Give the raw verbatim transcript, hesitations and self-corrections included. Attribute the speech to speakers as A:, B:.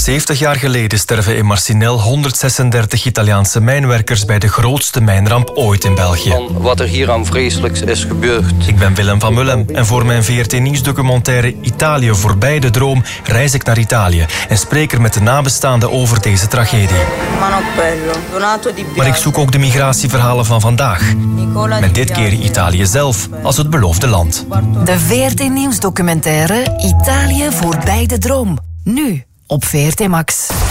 A: zeventig jaar geleden sterven in Marcinelle honderdzesendertig Italiaanse mijnwerkers bij de grootste mijnramp ooit in België.
B: Van wat er hier aan vreselijks is gebeurd.
A: Ik ben Willem van Mullen en voor mijn V R T-nieuwsdocumentaire Italië voorbij de droom reis ik naar Italië en spreek er met de nabestaanden over deze tragedie. Maar ik zoek ook de migratieverhalen van vandaag. Met dit keer Italië zelf als het beloofde land.
C: De V R T-nieuwsdocumentaire Italië voorbij de droom. Nu op V R T Max.